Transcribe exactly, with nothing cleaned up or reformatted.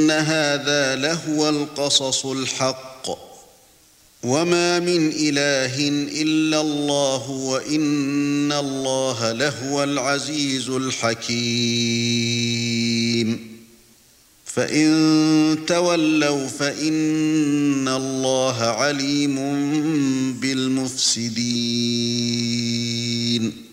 هذا لهو القصص الحق وما من إله إلا الله وإن الله لهو العزيز الحكيم فإن تولوا فإن الله عليم بالمفسدين